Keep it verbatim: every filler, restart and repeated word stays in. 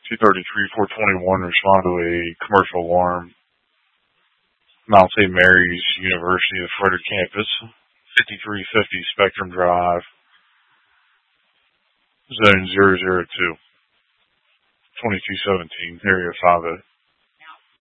two thirty-three four twenty-one, respond to a commercial alarm. Mount Saint Mary's University of Frederick campus, fifty-three fifty Spectrum Drive, zone zero zero two, twenty-two seventeen, area five oh.